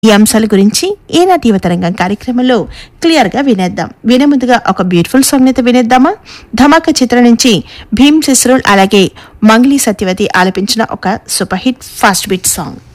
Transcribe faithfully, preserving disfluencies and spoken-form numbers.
ఈ అంశాల గురించి ఈనాటి యువతరంగం కార్యక్రమంలో క్లియర్ గా వినేద్దాం. వినే ముందుగా ఒక బ్యూటిఫుల్ సాంగ్ అయితే వినేద్దామా? ధమాకా చిత్రం నుంచి భీమ్ సిస్రోల్ అలాగే మంగ్లీ సత్యవతి ఆలపించిన ఒక super hit fast beat song.